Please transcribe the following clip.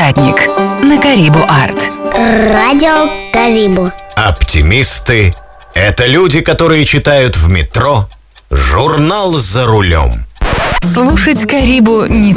Виноградник на Карибу Арт. Радио Карибу. Оптимисты – это люди, которые читают в метро журнал «За рулем». Слушать Карибу не